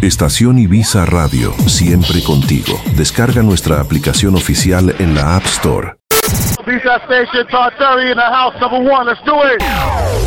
Estación Ibiza Radio, siempre contigo. Descarga nuestra aplicación oficial en la App Store. Ibiza Station, Todd Terry in the house, number one. Let's do it.